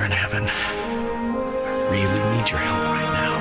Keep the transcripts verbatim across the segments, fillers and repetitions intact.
Father in heaven, I really need your help right now.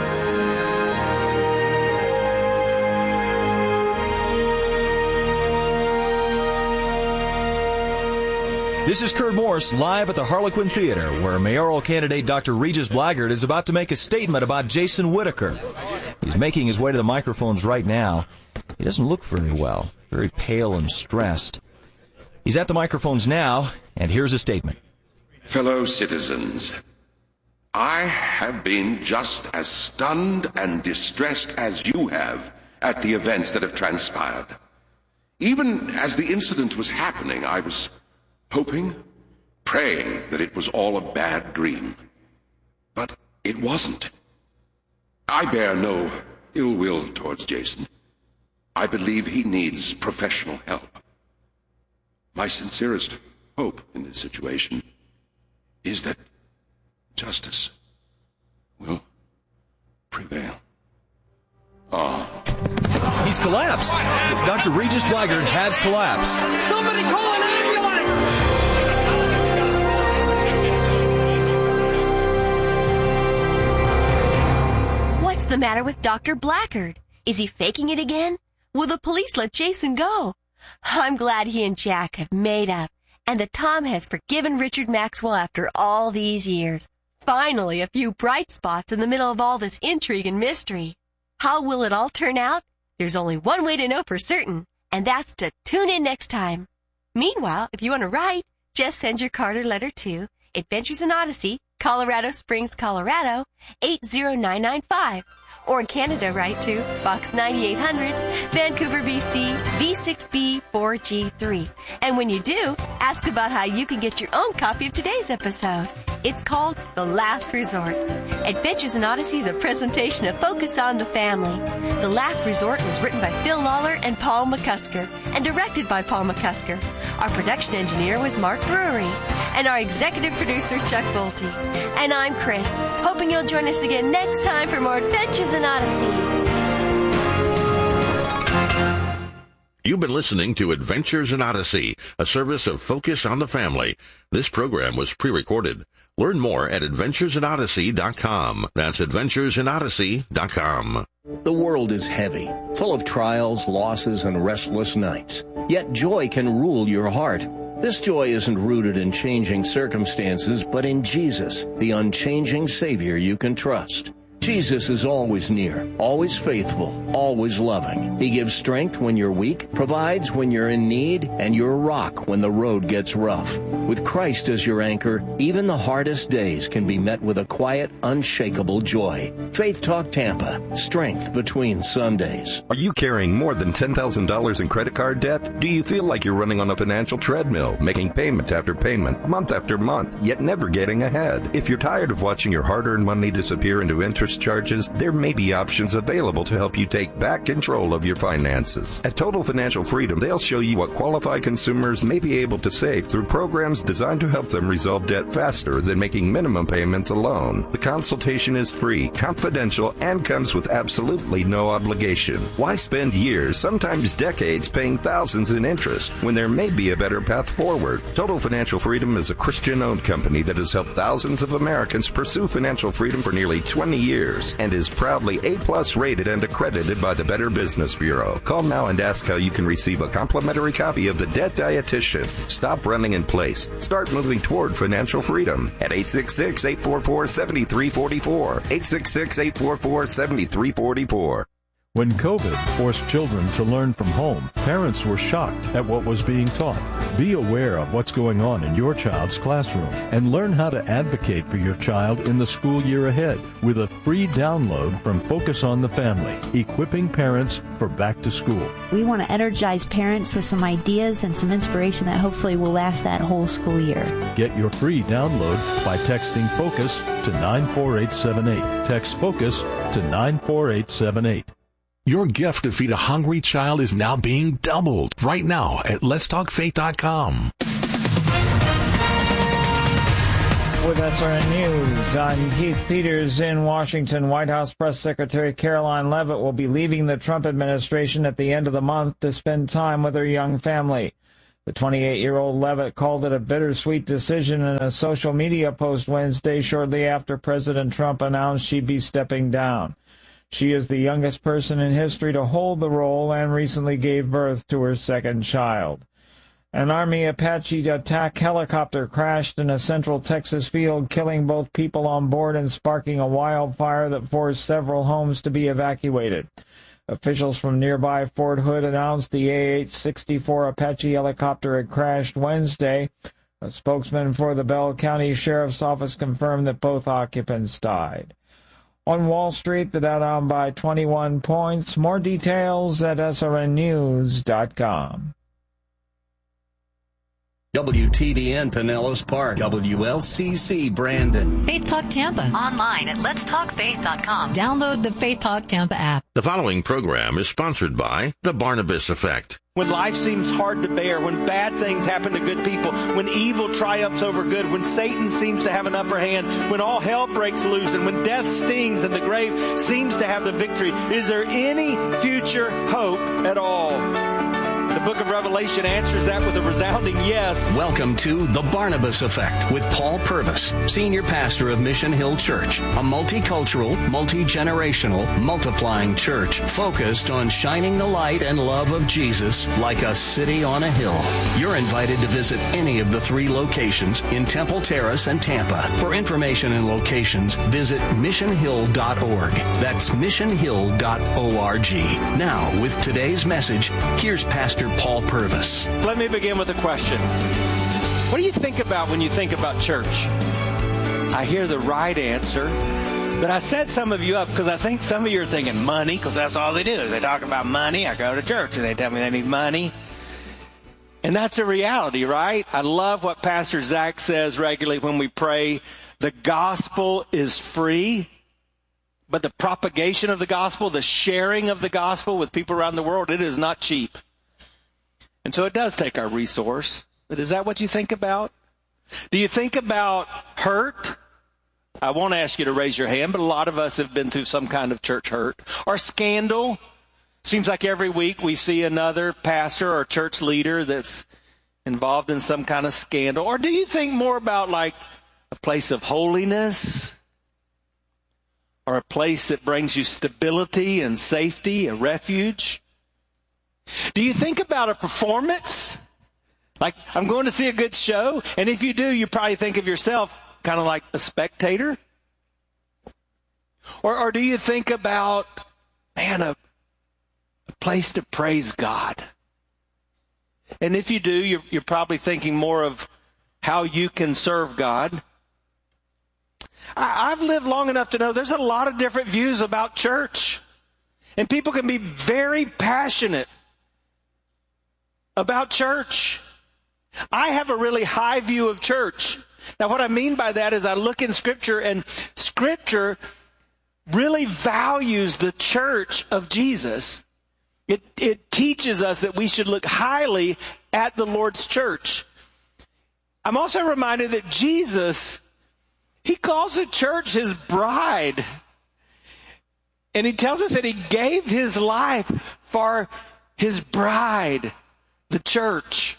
This is Kurt Morse live at the Harlequin Theater, where mayoral candidate Doctor Regis Blaggard is about to make a statement about Jason Whitaker. He's making his way to the microphones right now. He doesn't look very well, very pale and stressed. He's at the microphones now, and here's a statement. Fellow citizens, I have been just as stunned and distressed as you have at the events that have transpired. Even as the incident was happening, I was hoping, praying that it was all a bad dream. But it wasn't. I bear no ill will towards Jason. I believe he needs professional help. My sincerest hope in this situation is that justice will prevail. Ah. He's collapsed. Doctor Regis Blaggard has collapsed. Somebody call an ambulance! What's the matter with Doctor Blaggard? Is he faking it again? Will the police let Jason go? I'm glad he and Jack have made up, and that Tom has forgiven Richard Maxwell after all these years. Finally, a few bright spots in the middle of all this intrigue and mystery. How will it all turn out? There's only one way to know for certain, and that's to tune in next time. Meanwhile, if you want to write, just send your card or letter to Adventures in Odyssey, Colorado Springs, Colorado, eight zero nine nine five. Or in Canada, write to Box ninety-eight hundred, Vancouver, B C, V six B four G three. And when you do, ask about how you can get your own copy of today's episode. It's called The Last Resort. Adventures in Odyssey is a presentation of Focus on the Family. The Last Resort was written by Phil Lawler and Paul McCusker and directed by Paul McCusker. Our production engineer was Mark Brewery, and our executive producer, Chuck Bolte. And I'm Chris, hoping you'll join us again next time for more Adventures in Odyssey. You've been listening to Adventures in Odyssey, a service of Focus on the Family. This program was pre-recorded. Learn more at adventures in odyssey dot com. That's adventures in odyssey dot com. The world is heavy, full of trials, losses, and restless nights. Yet joy can rule your heart. This joy isn't rooted in changing circumstances, but in Jesus, the unchanging Savior you can trust. Jesus is always near, always faithful, always loving. He gives strength when you're weak, provides when you're in need, and you're a rock when the road gets rough. With Christ as your anchor, even the hardest days can be met with a quiet, unshakable joy. Faith Talk Tampa, strength between Sundays. Are you carrying more than ten thousand dollars in credit card debt? Do you feel like you're running on a financial treadmill, making payment after payment, month after month, yet never getting ahead? If you're tired of watching your hard-earned money disappear into interest charges, there may be options available to help you take back control of your finances. At Total Financial Freedom, they'll show you what qualified consumers may be able to save through programs designed to help them resolve debt faster than making minimum payments alone. The consultation is free, confidential, and comes with absolutely no obligation. Why spend years, sometimes decades, paying thousands in interest when there may be a better path forward? Total Financial Freedom is a Christian-owned company that has helped thousands of Americans pursue financial freedom for nearly twenty years. And is proudly A-plus rated and accredited by the Better Business Bureau. Call now and ask how you can receive a complimentary copy of The Debt Dietitian. Stop running in place. Start moving toward financial freedom at eight six six, eight four four, seven three four four. eight six six, eight four four, seven three four four. When COVID forced children to learn from home, parents were shocked at what was being taught. Be aware of what's going on in your child's classroom and learn how to advocate for your child in the school year ahead with a free download from Focus on the Family, equipping parents for back to school. We want to energize parents with some ideas and some inspiration that hopefully will last that whole school year. Get your free download by texting FOCUS to nine four eight seven eight. Text FOCUS to nine four eight seven eight. Your gift to feed a hungry child is now being doubled right now at lets talk faith dot com. With S R N News, I'm Keith Peters in Washington. White House Press Secretary Caroline Leavitt will be leaving the Trump administration at the end of the month to spend time with her young family. The twenty-eight-year-old Levitt called it a bittersweet decision in a social media post Wednesday shortly after President Trump announced she'd be stepping down. She is the youngest person in history to hold the role and recently gave birth to her second child. An Army Apache attack helicopter crashed in a central Texas field, killing both people on board and sparking a wildfire that forced several homes to be evacuated. Officials from nearby Fort Hood announced the A H sixty-four Apache helicopter had crashed Wednesday. A spokesman for the Bell County Sheriff's Office confirmed that both occupants died. On Wall Street, the Dow down by twenty-one points. More details at S R N news dot com. W T B N Pinellas Park, W L C C Brandon. Faith Talk Tampa. Online at lets talk faith dot com. Download the Faith Talk Tampa app. The following program is sponsored by The Barnabas Effect. When life seems hard to bear, when bad things happen to good people, when evil triumphs over good, when Satan seems to have an upper hand, when all hell breaks loose, and when death stings and the grave seems to have the victory, is there any future hope at all? The book of Revelation answers that with a resounding yes. Welcome to The Barnabas Effect with Paul Purvis, Senior Pastor of Mission Hill Church, a multicultural, multi-generational, multiplying church focused on shining the light and love of Jesus like a city on a hill. You're invited to visit any of the three locations in Temple Terrace and Tampa. For information and locations, visit mission hill dot org. That's mission hill dot org. Now, with today's message, here's Pastor Paul Purvis. Let me begin with a question. What do you think about when you think about church? I hear the right answer, but I set some of you up because I think some of you are thinking money, because that's all they do. They talk about money. I go to church and they tell me they need money. And that's a reality, right? I love what Pastor Zach says regularly when we pray. The gospel is free, but the propagation of the gospel, the sharing of the gospel with people around the world, it is not cheap. And so it does take our resource. But is that what you think about? Do you think about hurt? I won't ask you to raise your hand, but a lot of us have been through some kind of church hurt. Or scandal. Seems like every week we see another pastor or church leader that's involved in some kind of scandal. Or do you think more about like a place of holiness? Or a place that brings you stability and safety, a refuge? Do you think about a performance? Like, I'm going to see a good show. And if you do, you probably think of yourself kind of like a spectator. Or, or do you think about, man, a, a place to praise God? And if you do, you're, you're probably thinking more of how you can serve God. I, I've lived long enough to know there's a lot of different views about church. And people can be very passionate about church. I have a really high view of church. Now, what I mean by that is I look in Scripture, and Scripture really values the church of Jesus. It, it teaches us that we should look highly at the Lord's church. I'm also reminded that Jesus, he calls the church his bride. And he tells us that he gave his life for his bride, the church.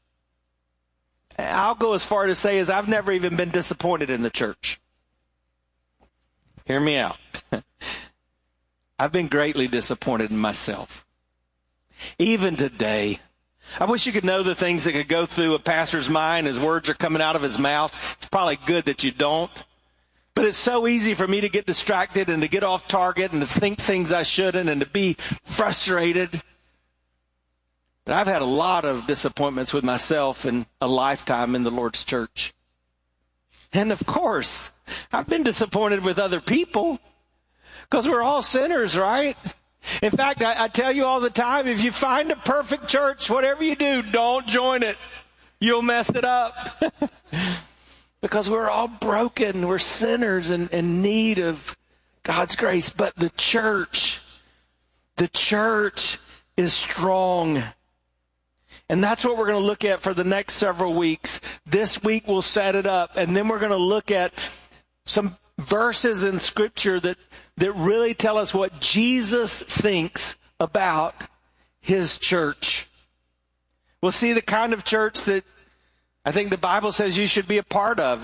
I'll go as far to say as I've never even been disappointed in the church. Hear me out. I've been greatly disappointed in myself. Even today. I wish you could know the things that could go through a pastor's mind as words are coming out of his mouth. It's probably good that you don't. But it's so easy for me to get distracted and to get off target and to think things I shouldn't and to be frustrated. But I've had a lot of disappointments with myself in a lifetime in the Lord's church. And of course, I've been disappointed with other people because we're all sinners, right? In fact, I, I tell you all the time, if you find a perfect church, whatever you do, don't join it. You'll mess it up. Because we're all broken. We're sinners and in need of God's grace. But the church, the church is strong. And that's what we're going to look at for the next several weeks. This week we'll set it up. And then we're going to look at some verses in Scripture that, that really tell us what Jesus thinks about his church. We'll see the kind of church that I think the Bible says you should be a part of.